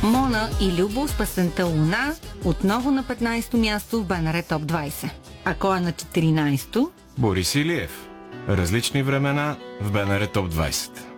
Мона и Любо с песента Луна отново на 15-то място в БНР Топ 20. А кой е на 14-то? Борис Илиев. Различни времена в БНР Топ 20.